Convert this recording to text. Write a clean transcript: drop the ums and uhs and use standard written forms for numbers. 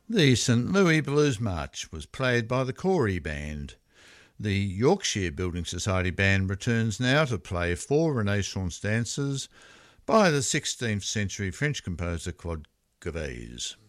The St Louis Blues March was played by the Corey Band. The Yorkshire Building Society Band returns now to play four Renaissance dances by the 16th century French composer Claude Gervais.